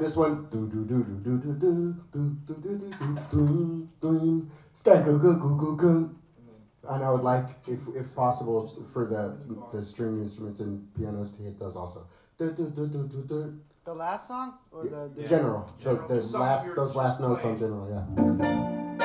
this one, do do do do do do do do do do do do do stank goo goo goo goo. And I would like, if possible, for the string instruments and pianos to hit those also. Du, du, du, du, du, du. The last song or the General. General. So The song those you're last just notes on playing. general, yeah.